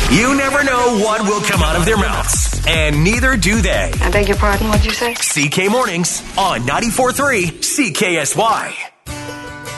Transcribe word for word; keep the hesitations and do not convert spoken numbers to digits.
You never know what will come out of their mouths, and neither do they. I beg your pardon, what'd you say? C K Mornings on ninety-four point three C K S Y.